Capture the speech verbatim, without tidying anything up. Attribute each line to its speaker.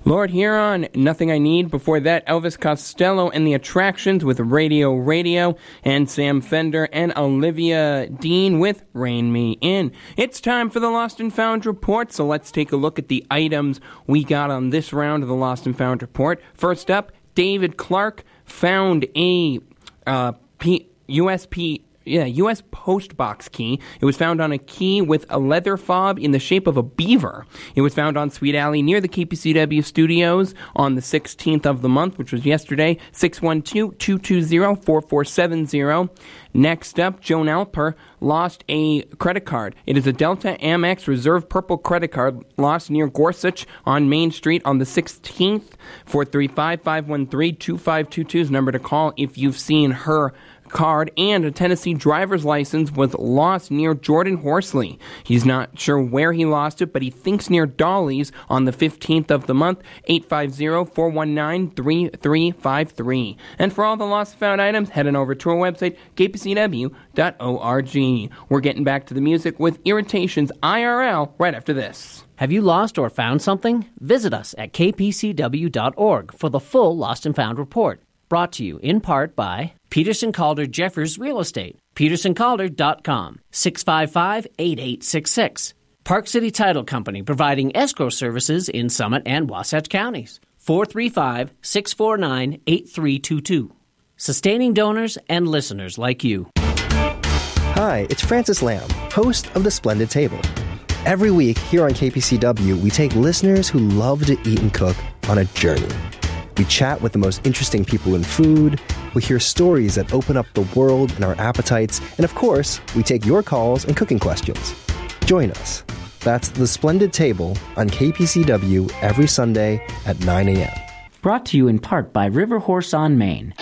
Speaker 1: Lord Huron, Nothing I Need. Before that, Elvis Costello and the Attractions with Radio Radio, and Sam Fender and Olivia Dean with Rein Me In. It's time for the Lost and Found Report, so let's take a look at the items we got on this round of the Lost and Found Report. First up, David Clark found a uh, P- U S P... Yeah, U S Post Box key. It was found on a key with a leather fob in the shape of a beaver. It was found on Sweet Alley near the K P C W studios on the sixteenth of the month, which was yesterday, six one two, two two zero, four four seven zero. Next up, Joan Alper lost a credit card. It is a Delta Amex Reserve Purple credit card lost near Gorsuch on Main Street on the sixteenth. four three five, five one three, two five two two is the number to call if you've seen her card. And a Tennessee driver's license was lost near Jordan Horsley. He's not sure where he lost it, but he thinks near Dolly's on the fifteenth of the month. Eight five zero, four one nine, three three five three. And for all the lost and found items, head on over to our website, k p c w dot org. We're getting back to the music with Irritations I R L right after this.
Speaker 2: Have you lost or found something? Visit us at k p c w dot org for the full Lost and Found report. Brought to you in part by Peterson Calder Jeffers Real Estate, peterson calder dot com, six five five, eight eight six six. Park City Title Company, providing escrow services in Summit and Wasatch counties, four three five, six four nine, eight three two two. Sustaining donors and listeners like you.
Speaker 3: Hi, it's Francis Lamb, host of The Splendid Table. Every week here on K P C W, we take listeners who love to eat and cook on a journey. We chat with the most interesting people in food, we hear stories that open up the world and our appetites, and of course, we take your calls and cooking questions. Join us. That's The Splendid Table on K P C W every Sunday at nine a.m.
Speaker 4: Brought to you in part by River Horse on Main.